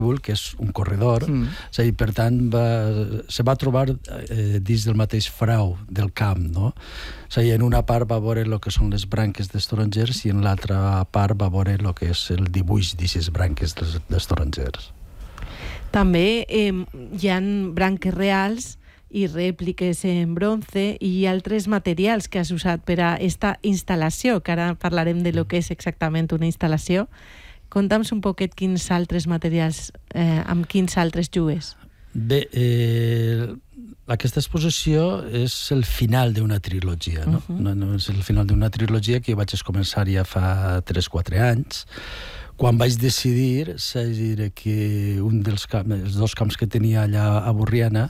que és un corredor, és a dir, per tant, se va trobar dins del mateix frau del camp, no? És a dir, en una part va veure el que són les branques dels tarongers i en l'altra part va veure el que és el dibuix d'aquestes branques dels tarongers. També hi ha branques reals i rèpliques en bronze i altres materials que has usat per a aquesta instal·lació, que ara parlarem de lo que és exactament una instal·lació. Conta'ns un poquet quins altres materials, amb quins altres jugues. Bé, aquesta exposició és el final d'una trilogia, no? No és el final d'una trilogia que vaig començar ja fa 3-4 anys, quan vaig decidir, és dir, que un dels els dos camps que tenia allà a Borriana,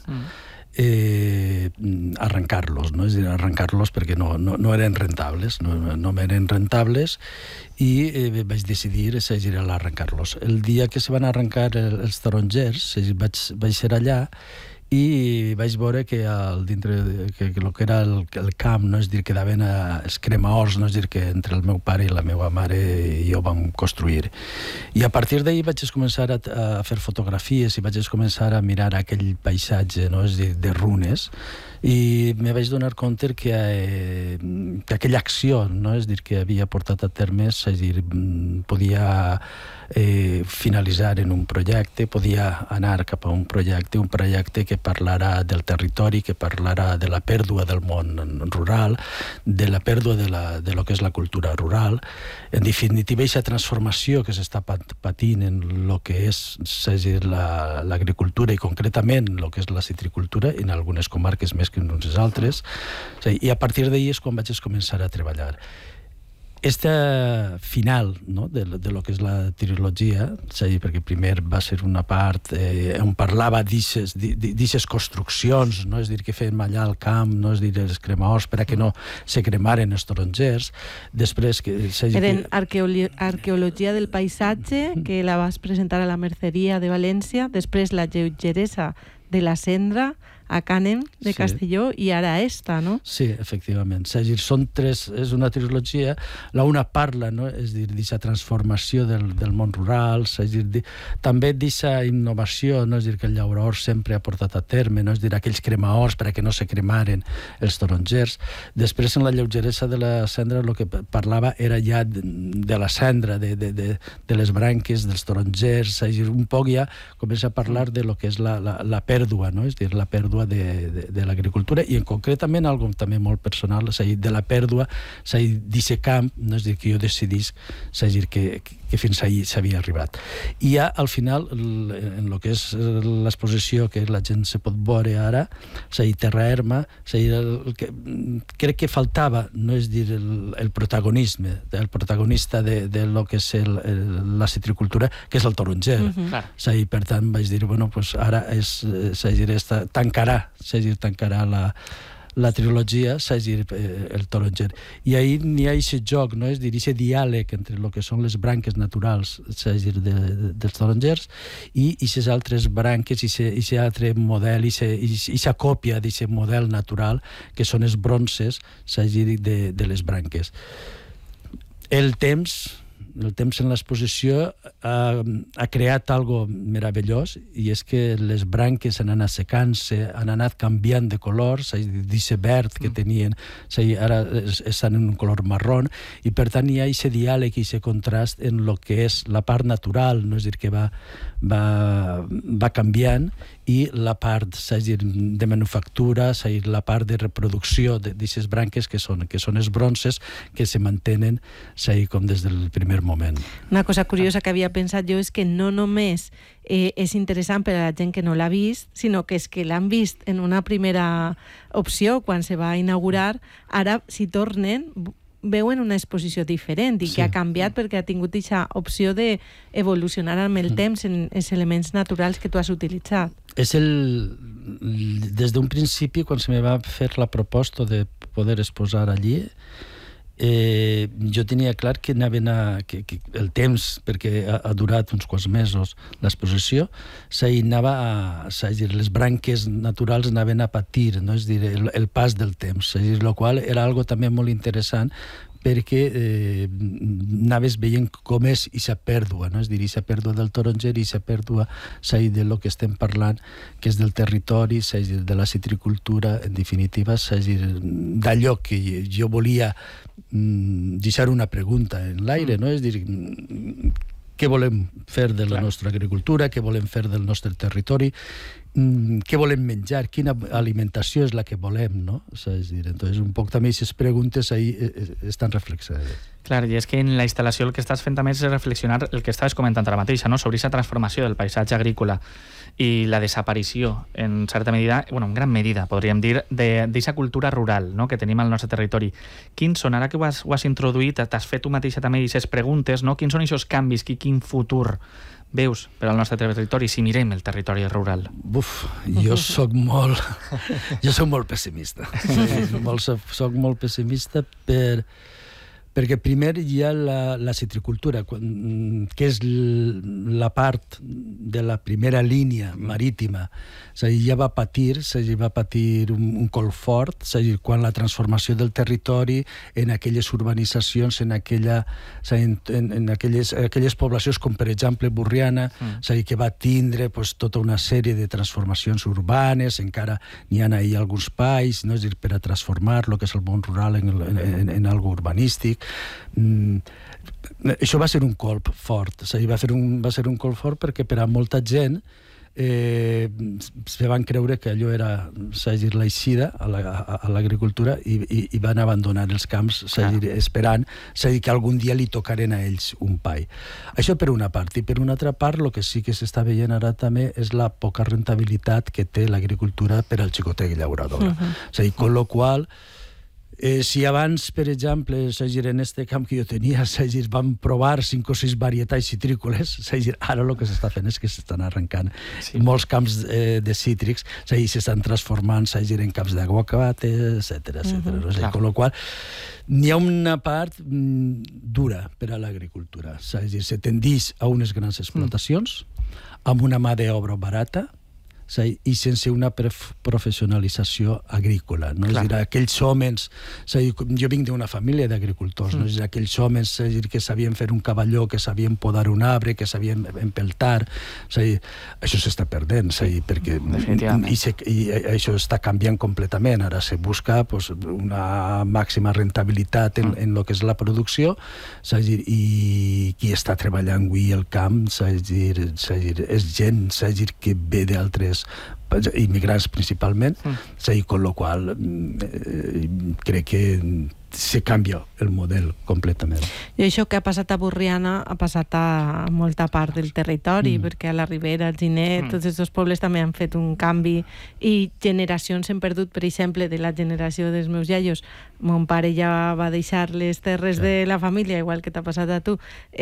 arrencar-los, no? És a dir, arrencar-los perquè no eren rentables, no eren rentables, i vaig decidir arrencar-los. El dia que se van arrencar els tarongers, vaig ser allà i vaig veure que dintre el que era el camp, no és dir, quedaven els cremaors, no és dir, que entre el meu pare i la meva mare i jo vam construir. I a partir d'ahir vaig començar a fer fotografies i vaig començar a mirar aquell paisatge, no és dir, de runes, i me vaig donar compte que aquella acció, no és dir, que havia portat a terme, és a dir, podia finalitzar en un projecte, podia anar cap a un projecte que parlarà del territori, que parlarà de la pèrdua del món rural, de la pèrdua de lo que és la cultura rural, en definitiva, aquesta transformació que s'està patint en el que és l'agricultura i concretament el que és la citricultura, en algunes comarques més que en unes altres, i a partir d'ahir és quan vaig començar a treballar. Esta final, no, de lo que és la trilogia, perquè primer va ser una part on parlava d'aquestes construccions, no, és dir, que fèiem allà al camp, no, és dir, els cremaors per a que no se cremaren els tarongers. Després que eren arqueologia del paisatge, que la vas presentar a la Merceria de València, després la lleugeresa de la cendra a Cànem de Castelló i ara esta, no? Sí, efectivament. És a dir, són tres, és una trilogia. La una parla, no, és dir, d'aquesta transformació del món rural, és dir, també d'aquesta innovació, no, és dir, que el llaurador sempre ha portat a terme, no, és dir, aquells cremaors per a que no se cremaren els tarongers. Després, en la lleugeresa de la cendra, el que parlava era ja de la cendra, de les branques, dels tarongers, és dir, un poc ja comença a parlar de lo que és la pèrdua, no, és dir, la pèrdua de l'agricultura i concretament algo també molt personal, és a dir, de la pèrdua, és a dir, d'aquest camp, no és dir, que jo decidís, és a dir, que fins ahir s'havia arribat. I ja al final, en el que és l'exposició que la gent se pot veure ara, és a dir, Terra Erma, és a dir, crec que faltava, no és dir, el protagonisme, el protagonista de lo que és la citricultura, que és el taronger. És a dir, per tant, vaig dir, bueno, pues ara tancarà la trilogia, és a dir, el taronger. I ahir n'hi ha aquest joc, no? És dir, aquest diàleg entre el que són les branques naturals, és a dir, dels tarongers, i aquestes altres branques, aquest altre model, aquesta còpia d'aquest model natural, que són els bronzes, és a dir, de les branques. El temps en l'exposició ha creat algo meravellós, i és que les branques han anat secant-se, han anat canviant de color, d'aquest verd que tenien, ara estan en un color marró, i per tant hi ha aquest diàleg i aquest contrast en el que és la part natural, no és dir, que va canviant, i la part, de manufactura, la part de reproducció d'aquestes branques que són els bronzes, que se mantenen com des del primer moment. Una cosa curiosa que havia pensat jo és que no només és interessant per a la gent que no l'ha vist, sinó que és que l'han vist en una primera opció quan se va inaugurar, ara si tornen veuen una exposició diferent i que ha canviat perquè ha tingut aquesta opció d'evolucionar amb el temps en els elements naturals que tu has utilitzat. Des d'un principi, quan se me va fer la proposta de poder exposar allí, jo tenia clar que el temps, perquè ha durat uns quants mesos l'exposició, les branques naturals anaven a patir, no? És dir, el pas del temps, el qual era algo també molt interessant perquè anaves veient com és aquesta pèrdua, no? És a dir, aquesta pèrdua del taronger i aquesta pèrdua de lo que estem parlant, que és del territori, de la citricultura, en definitiva, d'allò que jo volia deixar una pregunta en l'aire, no? És a dir, què volem fer de la nostra agricultura, què volem fer del nostre territori, què volem menjar, quina alimentació és la que volem, no? És a dir, entonces, un poc també aquestes preguntes ahí estan reflexades. Clar, i és que en la instal·lació el que estàs fent també és reflexionar el que estaves comentant ara mateixa, no? Sobre aquesta transformació del paisatge agrícola i la desaparició, en certa medida, bueno, en gran medida, podríem dir, d'aquesta cultura rural, no?, que tenim al nostre territori. Quins són, ara que ho has introduït, t'has fet tu mateixa també aquestes preguntes, no? Quins són aquests canvis, quin futur veus per al nostre territori si mirem el territori rural? Jo soc molt pessimista. Soc molt pessimista perquè primer hi ha la citricultura, que és la part de la primera línia marítima. És a dir, ja va patir un colp fort, és a dir, quan la transformació del territori en aquelles urbanitzacions, en aquelles poblacions com, per exemple, Borriana, és a dir, que va tindre tota una sèrie de transformacions urbanes, encara n'hi ha ahir alguns pais, no? És a dir, per a transformar el que és el món rural en algo urbanístic. Això va ser un colp fort, és a dir, va ser un colp fort perquè per a molta gent se van creure que allò era, l'eixida a l'agricultura i van abandonar els camps, esperant que algun dia li tocaren a ells un pai. Això per una part. I per una altra part, el que sí que s'està veient ara també és la poca rentabilitat que té l'agricultura per al xicotet llaurador. És a dir, con lo qual, si abans, per exemple, en este camp que jo tenia, vam provar 5 o 6 varietats citrícoles, ara el que s'està fent és que s'estan arrencant molts camps de cítrics, s'estan transformant en camps d'aguacate, etc. Con la qual n'hi ha una part dura per a l'agricultura, és a dir, se tendeix a unes grans explotacions, amb una mà d'obra barata, i sense una professionalització agrícola. És a dir, aquells homes... Jo vinc d'una família d'agricultors, aquells homes que sabien fer un cavalló, que sabien podar un arbre, que sabien empeltar... Això s'està perdent, perquè això està canviant completament. Ara se busca una màxima rentabilitat en el que és la producció, i qui està treballant avui al camp és gent que ve d'altres immigrants principalment, con lo qual crec que se canvia el model completament. I això que ha passat a Borriana ha passat a molta part del territori, perquè a la Ribera, al Ginet, tots aquests pobles també han fet un canvi i generacions hem perdut, per exemple, de la generació dels meus iaios. Mon pare ja va deixar les terres de la família, igual que t'ha passat a tu,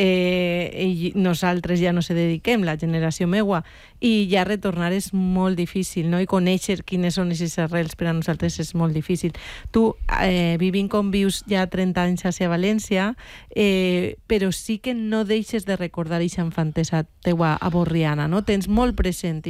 i nosaltres ja no se dediquem, la generació meua, i ja retornar és molt difícil, no? I conèixer quines són aquestes arrels per a nosaltres és molt difícil. Tu, vivint com vius ja 30 anys a València, però sí que no deixes de recordar aquesta infantesa teua a Borriana, no? Tens molt present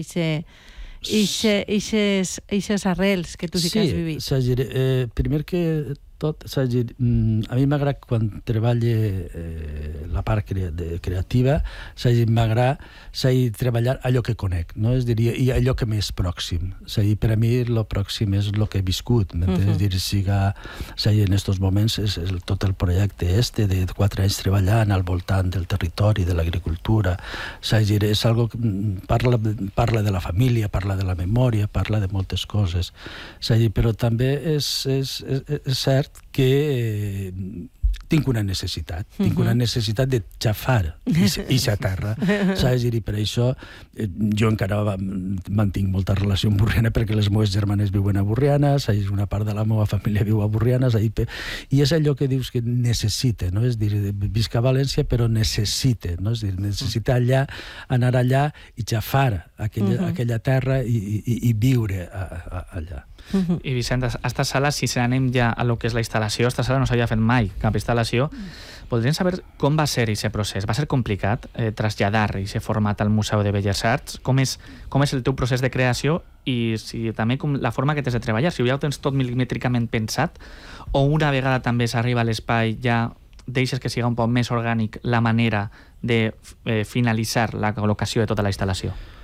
aquestes arrels que tu sí que has vivit. Sí, primer que tot, a mi m'agrada quan treballo la part creativa, m'agrada treballar allò que conec, no? És a dir, i allò que m'és pròxim. Per a mi el pròxim és el que he viscut, és a dir, en aquests moments és tot el projecte de 4 anys treballant al voltant del territori, de l'agricultura, és algo que parla de la família, parla de la memòria, parla de moltes coses, però també és cert que tinc una necessitat de xafar aquesta terra, saps? I per això jo encara mantinc molta relació amb Borriana perquè les meves germanes viuen a Borriana, una part de la meva família viu a Borriana, i és allò que dius que necessita, no? És dir, visc a València però necessita, no? És dir, necessita anar allà i xafar aquella terra i viure allà. I Vicent, a esta sala, si se n'anem ja a lo que és la instal·lació, esta sala no s'havia fet mai cap instal·lació. Voldríem saber com va ser aquest procés. Va ser complicat traslladar aquest format al Museu de Belles Arts? Com és el teu procés de creació i si també com la forma que tens de treballar? Si ja ho tens tot milimètricament pensat o una vegada també s'arriba a l'espai ja deixes que siga un poc més orgànic la manera de finalitzar la col·locació de tota la instal·lació?